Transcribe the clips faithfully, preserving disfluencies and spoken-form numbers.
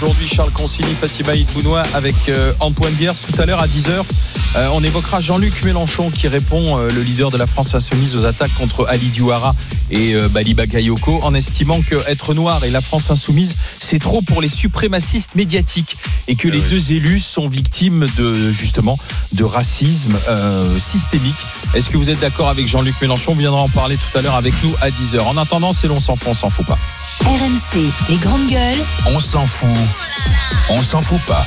Aujourd'hui, Charles Consigny, Fatima Idbounois avec euh, Antoine Guers. Tout à l'heure à dix heures, euh, on évoquera Jean-Luc Mélenchon qui répond, euh, le leader de la France Insoumise, aux attaques contre Ali Diouara et euh, Bali Bagayoko, en estimant que être noir et la France Insoumise, c'est trop pour les suprémacistes médiatiques et que ah les oui. deux élus sont victimes de, justement, de racisme euh, systémique. Est-ce que vous êtes d'accord avec Jean-Luc Mélenchon? On viendra en parler tout à l'heure avec nous à dix heures. En attendant, c'est l'on s'en fout, on s'en fout pas. R M C, les grandes gueules. On s'en fout. On s'en fout pas.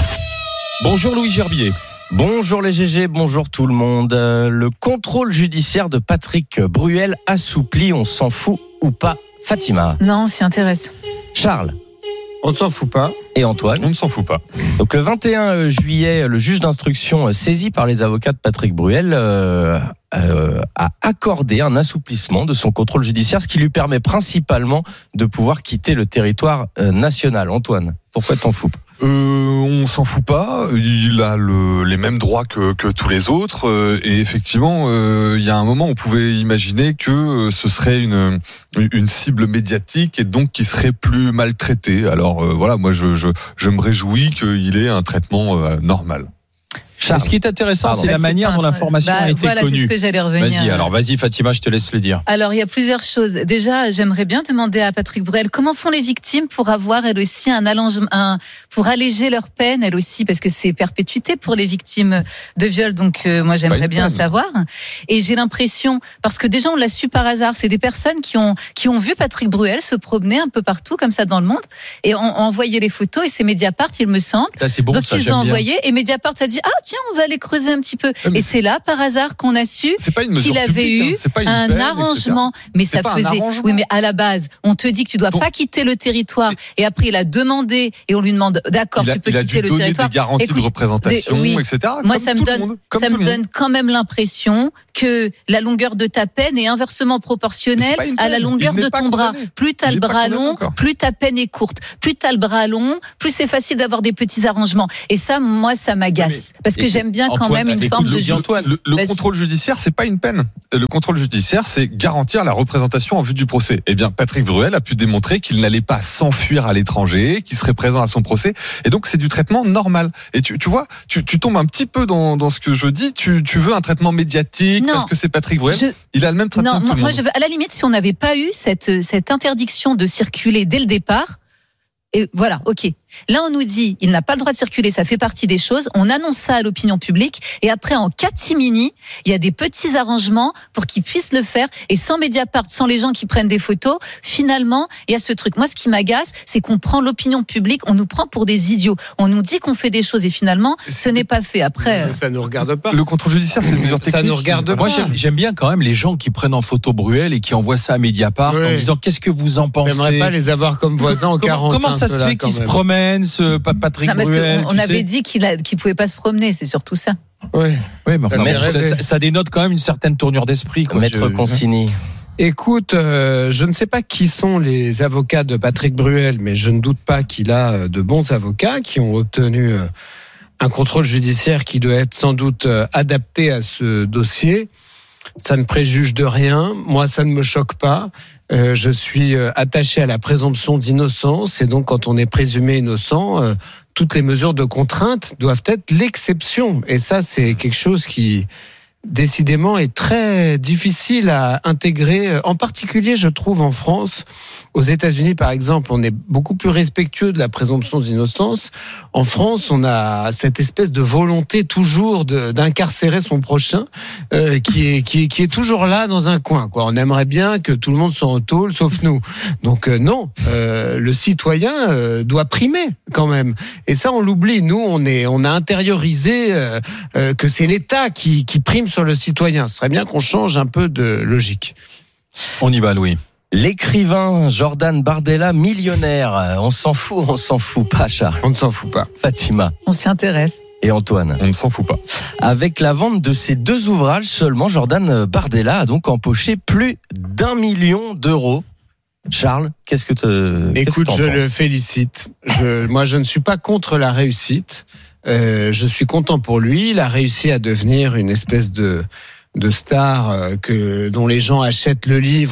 Bonjour Louis Gerbier. Bonjour les G G, bonjour tout le monde. Le contrôle judiciaire de Patrick Bruel assoupli, on s'en fout ou pas, Fatima? Non, on s'y intéresse. Charles? On ne s'en fout pas. Et Antoine? On ne s'en fout pas. Donc le vingt et un juillet, le juge d'instruction saisi par les avocats de Patrick Bruel euh, euh, a accordé un assouplissement de son contrôle judiciaire, ce qui lui permet principalement de pouvoir quitter le territoire euh, national. Antoine, pourquoi t'en fous pas? Euh, on s'en fout pas. Il a le, les mêmes droits que, que tous les autres. Euh, et effectivement, euh, il y a un moment, on pouvait imaginer que euh, ce serait une, une cible médiatique et donc qui serait plus maltraité. Alors euh, voilà, moi je, je, je me réjouis qu'il ait un traitement euh, normal. Charles. Ce qui est intéressant, Pardon. c'est bah, la c'est manière dont l'information bah, a été voilà, connue. C'est ce que j'allais revenir. Vas-y, alors vas-y Fatima, je te laisse le dire. Alors il y a plusieurs choses. Déjà, j'aimerais bien demander à Patrick Bruel comment font les victimes pour avoir elles aussi un allongement, un, pour alléger leur peine, elles aussi, parce que c'est perpétuité pour les victimes de viol. Donc euh, moi j'aimerais bien peine. savoir. Et j'ai l'impression, parce que déjà on l'a su par hasard, c'est des personnes qui ont qui ont vu Patrick Bruel se promener un peu partout comme ça dans le monde et ont, ont envoyé les photos et c'est Mediapart, il me semble. Là, c'est bon, Donc ça, ils j'aime ont bien. envoyé et Mediapart a dit ah tiens on va aller creuser un petit peu. Mais et c'est là par hasard qu'on a su qu'il avait publique, eu hein, un peine, arrangement. et cetera. Mais c'est ça faisait. Oui, mais à la base, on te dit que tu dois Donc, pas quitter le territoire. Et, et après, il a demandé et on lui demande d'accord, a, tu peux il quitter le territoire. Il a dû donner des garanties Écoute, de représentation, des, oui. et cetera. Moi, comme ça me tout donne, le monde, ça me donne quand même l'impression que la longueur de ta peine est inversement proportionnelle à la longueur de ton bras. Plus t'as le bras long, plus ta peine est courte. Plus t'as le bras long, plus c'est facile d'avoir des petits arrangements. Et ça, moi, ça m'agace parce que j'aime bien quand même une forme de justice. Le, le contrôle judiciaire, c'est pas une peine. Le contrôle judiciaire, c'est garantir la représentation en vue du procès. Eh bien, Patrick Bruel a pu démontrer qu'il n'allait pas s'enfuir à l'étranger, qu'il serait présent à son procès. Et donc, c'est du traitement normal. Et tu, tu vois, tu, tu tombes un petit peu dans, dans ce que je dis. Tu, tu veux un traitement médiatique non, parce que c'est Patrick Bruel. Je... Il a le même traitement non, que tout moi, le moi, monde. Je veux, à la limite, si on n'avait pas eu cette, cette interdiction de circuler dès le départ, et voilà, ok. Là, on nous dit, il n'a pas le droit de circuler, ça fait partie des choses. On annonce ça à l'opinion publique. Et après, en catimini, il y a des petits arrangements pour qu'ils puissent le faire. Et sans Mediapart, sans les gens qui prennent des photos, finalement, il y a ce truc. Moi, ce qui m'agace, c'est qu'on prend l'opinion publique, on nous prend pour des idiots. On nous dit qu'on fait des choses et finalement, ce n'est pas fait. Après, ça ne nous regarde pas. Le contrôle judiciaire, c'est une mesure technique. Ça ne nous regarde pas. Moi, j'aime, j'aime bien quand même les gens qui prennent en photo Bruel et qui envoient ça à Mediapart oui. en disant qu'est-ce que vous en pensez. J'aimerais pas les avoir comme voisins en quarante. Comment ça se fait qu'ils se promènent, ce Patrick non, parce Bruel? On, on avait sais. dit qu'il a, qu'il pouvait pas se promener, c'est surtout ça. Oui, oui mais enfin, ça, ça, ça dénote quand même une certaine tournure d'esprit. Quoi. Maître je... Consigny. Écoute, euh, je ne sais pas qui sont les avocats de Patrick Bruel, mais je ne doute pas qu'il a de bons avocats qui ont obtenu un contrôle judiciaire qui doit être sans doute adapté à ce dossier. Ça ne préjuge de rien. Moi, ça ne me choque pas. Euh, je suis attaché à la présomption d'innocence et donc quand on est présumé innocent, euh, toutes les mesures de contrainte doivent être l'exception. Et ça, c'est quelque chose qui, décidément, est très difficile à intégrer, en particulier, je trouve, en France. Aux États-Unis, par exemple, on est beaucoup plus respectueux de la présomption d'innocence. En France, on a cette espèce de volonté toujours de, d'incarcérer son prochain, euh, qui est qui est qui est toujours là dans un coin, quoi. On aimerait bien que tout le monde soit en tôle, sauf nous. Donc euh, non, euh, le citoyen euh, doit primer quand même. Et ça, on l'oublie. Nous, on est on a intériorisé euh, euh, que c'est l'État qui qui prime sur le citoyen. Ce serait bien qu'on change un peu de logique. On y va, Louis. L'écrivain Jordan Bardella, millionnaire. On s'en fout, on s'en fout pas, Charles. On ne s'en fout pas. Fatima. On s'y intéresse. Et Antoine. On ne s'en fout pas. Avec la vente de ces deux ouvrages seulement, Jordan Bardella a donc empoché plus d'un million d'euros. Charles, qu'est-ce que te... Écoute, qu'est-ce que je penses? le félicite. Je, moi, je ne suis pas contre la réussite. Euh, je suis content pour lui. Il a réussi à devenir une espèce de... de star euh, que dont les gens achètent le livre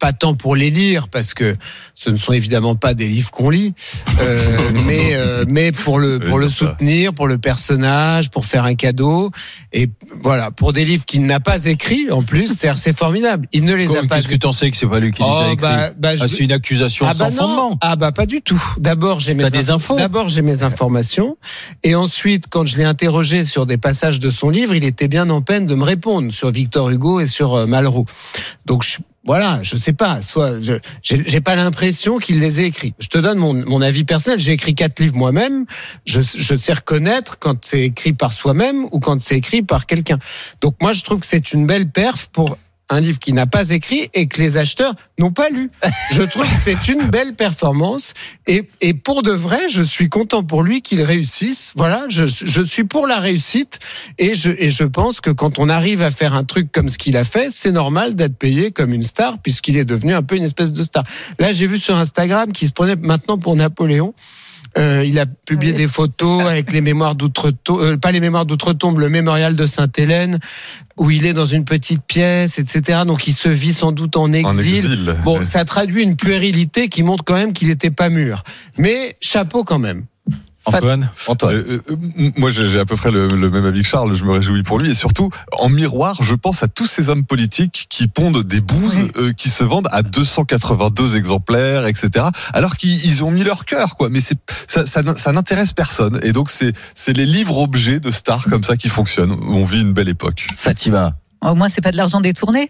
pas tant pour les lire, parce que ce ne sont évidemment pas des livres qu'on lit, euh, mais euh, mais pour le pour le soutenir, pour le personnage, pour faire un cadeau, et voilà, pour des livres qu'il n'a pas écrits en plus, c'est-à-dire c'est formidable. Il ne les Quoi, a pas. Qu'est-ce que t'en sais que c'est pas lui qui les Oh, a écrits? bah, bah, je... ah, c'est une accusation ah, sans bah non. fondement. Ah bah pas du tout. D'abord j'ai mes T'as des infos. D'abord j'ai mes informations, et ensuite quand je l'ai interrogé sur des passages de son livre, il était bien en peine de me répondre sur Victor Hugo et sur euh, Malraux. Donc je Voilà, je sais pas. Soit, je, j'ai, j'ai pas l'impression qu'il les ait écrits. Je te donne mon, mon avis personnel. J'ai écrit quatre livres moi-même. Je, je sais reconnaître quand c'est écrit par soi-même ou quand c'est écrit par quelqu'un. Donc moi, je trouve que c'est une belle perf pour un livre qui n'a pas écrit et que les acheteurs n'ont pas lu. Je trouve que c'est une belle performance, et, et pour de vrai, je suis content pour lui qu'il réussisse. Voilà, je, je suis pour la réussite, et je, et je pense que quand on arrive à faire un truc comme ce qu'il a fait, c'est normal d'être payé comme une star, puisqu'il est devenu un peu une espèce de star. Là, j'ai vu sur Instagram qu'il se prenait maintenant pour Napoléon. Euh, il a publié oui, des photos ça. avec les mémoires d'outre-tombe, euh, pas les mémoires d'outre-tombe, le mémorial de Sainte-Hélène, où il est dans une petite pièce, et cetera. Donc il se vit sans doute en exil. En exil. Bon, ouais. Ça traduit une puérilité qui montre quand même qu'il n'était pas mûr. Mais chapeau quand même. Antoine, Antoine. Euh, euh, moi, j'ai, j'ai à peu près le, le même avis que Charles. Je me réjouis pour lui, et surtout, en miroir, je pense à tous ces hommes politiques qui pondent des bouses, oui. euh, qui se vendent à deux cent quatre-vingt-deux exemplaires, et cetera. Alors qu'ils ils ont mis leur cœur, quoi. Mais c'est ça, ça, ça n'intéresse personne. Et donc, c'est c'est les livres objets de stars comme ça qui fonctionnent. On vit une belle époque. Fatima. Au moins, c'est pas de l'argent détourné.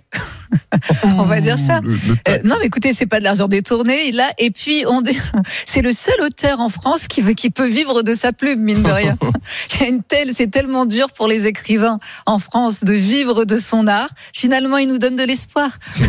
On va dire ça. Le, le euh, non, mais écoutez, c'est pas de l'argent détourné. Il a, et puis, on dit, c'est le seul auteur en France qui veut, qui peut vivre de sa plume, mine de rien. Il y a une telle, c'est tellement dur pour les écrivains en France de vivre de son art. Finalement, il nous donne de l'espoir.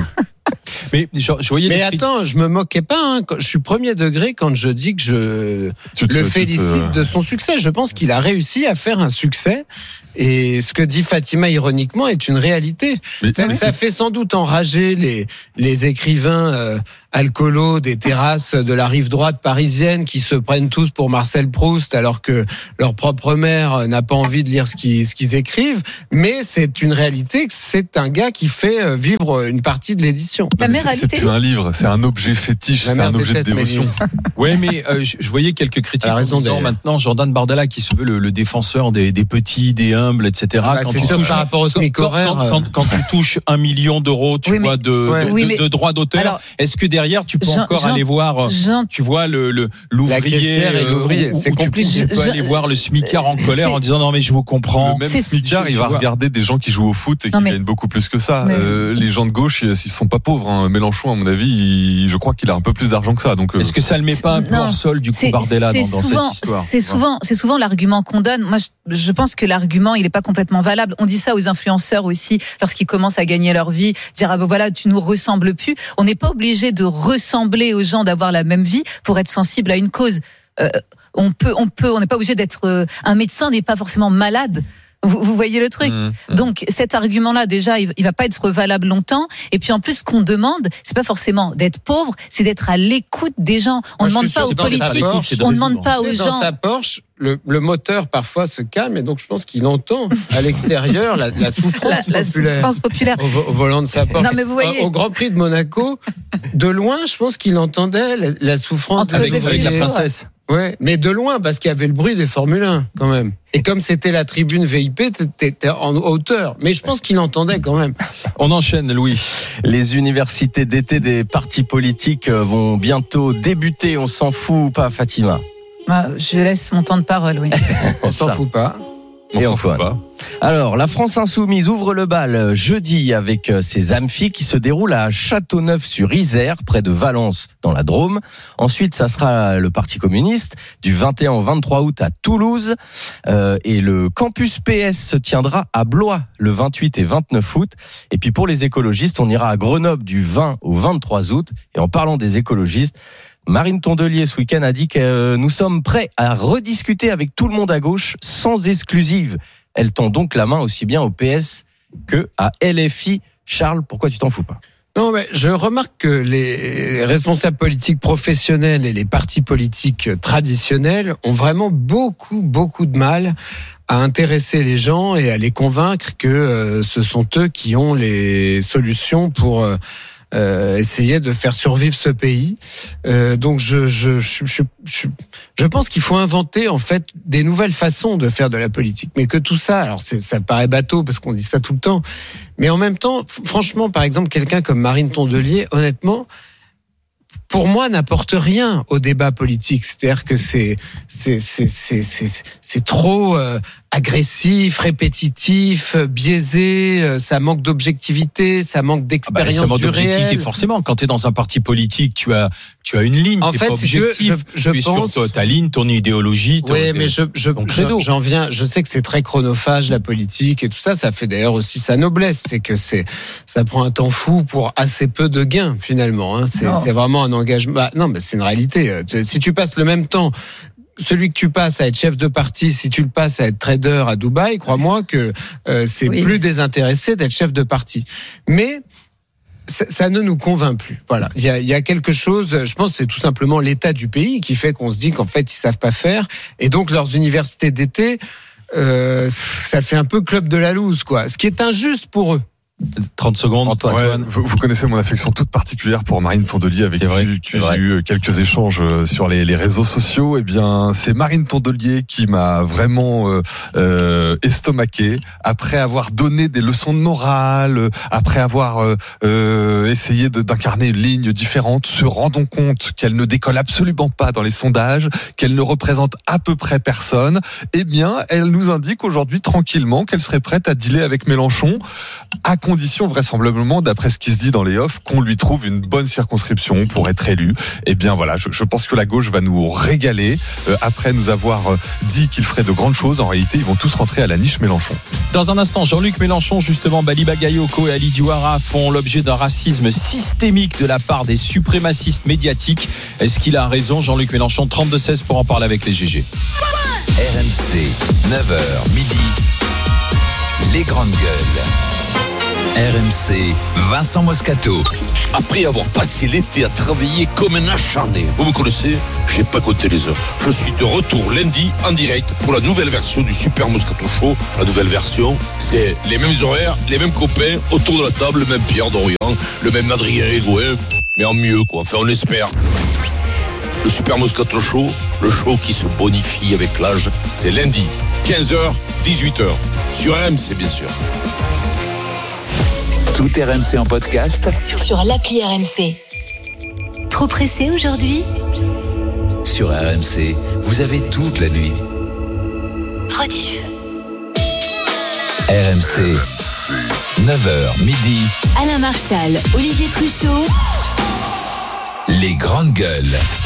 Mais je, je voyais Mais les... attends, je me moquais pas. Hein. Je suis premier degré quand je dis que je tu te, le tu félicite te... de son succès. Je pense qu'il a réussi à faire un succès. Et ce que dit Fatima ironiquement est une réalité. Mais, ça, mais ça fait sans doute enrager les les écrivains euh, alcoolos des terrasses de la rive droite parisienne qui se prennent tous pour Marcel Proust alors que leur propre mère n'a pas envie de lire ce qu'ils ce qu'ils écrivent. Mais c'est une réalité. C'est un gars qui fait vivre une partie de l'édition. La mère c'est, c'est plus un livre, c'est un objet fétiche, c'est un objet de dévotion. Ouais, mais euh, je, je voyais quelques critiques en disant maintenant Jordan Bardella qui se veut le, le défenseur des, des petits, des humbles, et cetera. Ah bah, quand c'est tu sûr touches, par rapport au SMIC horaire. Quand, quand, quand, quand tu touches un million d'euros, tu oui, vois, mais, de, ouais. de, oui, de, mais, de droits d'auteur, alors, est-ce que derrière tu peux Jean, encore Jean, aller voir, Jean, tu vois, le, le, l'ouvrier, la et l'ouvrier, ou, c'est ou compliqué. Tu peux je, aller voir le smicard en colère c'est, en disant non mais je vous comprends. Le même c'est, smicard, il va regarder des gens qui jouent au foot et qui mais, gagnent beaucoup plus que ça. Mais, euh, les gens de gauche, ils sont pas pauvres. Hein. Mélenchon, à mon avis, il, je crois qu'il a un peu plus d'argent que ça. Donc, euh, est-ce que ça le met pas un peu hors sol du coup Bardella dans, dans souvent, cette histoire? C'est souvent, c'est souvent l'argument qu'on donne. Moi, je, je pense que l'argument, il est pas complètement valable. On dit ça aux influenceurs aussi lorsqu'ils commencent à gagner leur vie, dire ah ben voilà, tu nous ressembles plus. On n'est pas obligé de ressembler aux gens, d'avoir la même vie pour être sensible à une cause. Euh, on peut, on peut, on n'est pas obligé d'être. Euh, un médecin n'est pas forcément malade. Vous, vous voyez le truc. Mmh, mmh. Donc cet argument-là, déjà, il, il va pas être valable longtemps. Et puis en plus, ce qu'on demande, c'est pas forcément d'être pauvre, c'est d'être à l'écoute des gens. On ne demande pas aux politiques, on ne demande pas aux gens. Dans sa Porsche, le, le moteur parfois se calme, et donc je pense qu'il entend à l'extérieur la, la souffrance la, populaire. La souffrance populaire. Au, au volant de sa Porsche. Non, mais vous voyez... Au, au Grand Prix de Monaco, de loin, je pense qu'il entendait la, la souffrance avec, avec la princesse. Ouais, mais de loin, parce qu'il y avait le bruit des Formule un, quand même. Et comme c'était la tribune V I P, t'étais en hauteur. Mais je pense qu'il entendait quand même. On enchaîne, Louis. Les universités d'été des partis politiques vont bientôt débuter. On s'en fout ou pas, Fatima? Ah, je laisse mon temps de parole, oui. On s'en fout pas. On Et s'en Antoine. fout pas. Alors, la France Insoumise ouvre le bal jeudi avec ses amphis qui se déroulent à Châteauneuf-sur-Isère, près de Valence, dans la Drôme. Ensuite, ça sera le Parti communiste du vingt et un au vingt-trois août à Toulouse. Euh, et le campus P S se tiendra à Blois le vingt-huit et vingt-neuf août. Et puis pour les écologistes, on ira à Grenoble du vingt au vingt-trois août. Et en parlant des écologistes, Marine Tondelier, ce week-end, a dit que nous sommes prêts à rediscuter avec tout le monde à gauche sans exclusive. Elle tend donc la main aussi bien au P S que à L F I. Charles, pourquoi tu t'en fous pas? Non, mais je remarque que les responsables politiques professionnels et les partis politiques traditionnels ont vraiment beaucoup, beaucoup de mal à intéresser les gens et à les convaincre que euh, ce sont eux qui ont les solutions pour... Euh, euh, essayer de faire survivre ce pays. Euh, donc je je, je je je je pense qu'il faut inventer en fait des nouvelles façons de faire de la politique, mais que tout ça, alors c'est, ça paraît bateau parce qu'on dit ça tout le temps, mais en même temps, franchement, par exemple, quelqu'un comme Marine Tondelier, honnêtement, pour moi, n'apporte rien au débat politique. C'est-à-dire que c'est c'est c'est c'est c'est, c'est trop euh, agressif, répétitif, biaisé. Euh, ça manque d'objectivité, ça manque d'expérience ah bah, ça manque du d'objectivité, réel. Forcément, quand tu es dans un parti politique, tu as tu as une ligne. En t'es fait, pas si tu veux, objectif. je, je tu es pense. sur ta ligne, ton idéologie. Ton, Oui, mais je, je, ton je credo. j'en viens. Je sais que c'est très chronophage la politique et tout ça. Ça fait d'ailleurs aussi sa noblesse, c'est que c'est ça prend un temps fou pour assez peu de gains finalement. Hein. C'est, c'est vraiment un engagement. Bah, non, mais c'est une réalité. Si tu passes le même temps, celui que tu passes à être chef de parti, si tu le passes à être trader à Dubaï, crois-moi que euh, c'est oui. plus désintéressé d'être chef de parti. Mais ça, ça ne nous convainc plus. Voilà, il y a, il y a quelque chose. Je pense que c'est tout simplement l'état du pays qui fait qu'on se dit qu'en fait ils savent pas faire, et donc leurs universités d'été, euh, ça fait un peu club de la loose, quoi. Ce qui est injuste pour eux. trente secondes, Antoine. Ouais, vous, vous connaissez mon affection toute particulière pour Marine Tondelier, avec vrai, qui j'ai eu quelques échanges sur les, les réseaux sociaux. Eh bien, c'est Marine Tondelier qui m'a vraiment euh, euh, estomaqué après avoir donné des leçons de morale, après avoir euh, euh, essayé de, d'incarner une ligne différente, se rendant compte qu'elle ne décolle absolument pas dans les sondages, qu'elle ne représente à peu près personne. Eh bien, elle nous indique aujourd'hui tranquillement qu'elle serait prête à dealer avec Mélenchon, à condition vraisemblablement, d'après ce qui se dit dans les offs, qu'on lui trouve une bonne circonscription pour être élu. Eh bien voilà, je, je pense que la gauche va nous régaler. Euh, après nous avoir euh, dit qu'il ferait de grandes choses, en réalité, ils vont tous rentrer à la niche Mélenchon. Dans un instant, Jean-Luc Mélenchon, justement, Bali Bagayoko et Ali Diouara font l'objet d'un racisme systémique de la part des suprémacistes médiatiques. Est-ce qu'il a raison, Jean-Luc Mélenchon? Trente-deux seize pour en parler avec les G G. R M C, neuf heures midi, les grandes gueules. R M C, Vincent Moscato. Après avoir passé l'été à travailler comme un acharné, vous me connaissez, j'ai pas compté les heures. Je suis de retour lundi en direct pour la nouvelle version du Super Moscato Show. La nouvelle version, c'est les mêmes horaires, les mêmes copains autour de la table, le même Pierre Dorian, le même Adrien Hégouin, mais en mieux quoi, enfin on espère. Le Super Moscato Show, le show qui se bonifie avec l'âge, c'est lundi, quinze heures, dix-huit heures, sur R M C bien sûr. Tout R M C en podcast sur l'appli R M C. Trop pressé aujourd'hui? Sur R M C, vous avez toute la nuit. Rediff. R M C, neuf heures midi. Alain Marchal, Olivier Truchot. Les grandes gueules.